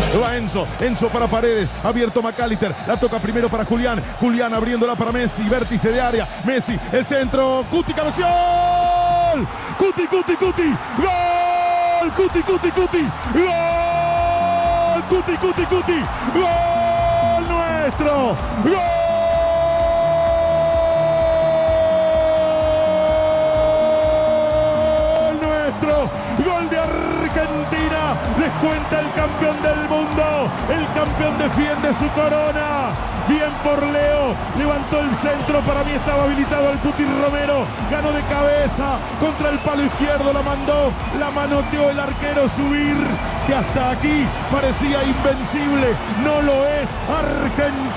Va Enzo para Paredes, abierto McAllister, la toca primero para Julián abriéndola para Messi, vértice de área, Messi, el centro, Cuti cabeció, Cuti, gol, Cuti, gol, Cuti, gol nuestro, gol de Argentina, les cuenta el campeón del mundo, el campeón defiende su corona, bien por Leo, levantó el centro, para mí estaba habilitado al Cuti Romero, ganó de cabeza, contra el palo izquierdo la mandó, la manoteó el arquero Subir, que hasta aquí parecía invencible, no lo es, Argentina.